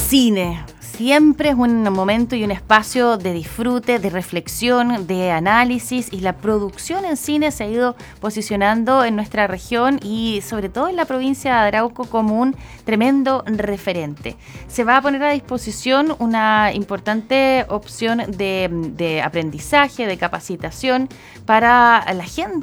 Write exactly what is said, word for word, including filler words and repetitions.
cine. Siempre es un momento y un espacio de disfrute, de reflexión, de análisis, y la producción en cine se ha ido posicionando en nuestra región y sobre todo en la provincia de Arauco como un tremendo referente. Se va a poner a disposición una importante opción de, de aprendizaje, de capacitación para la gente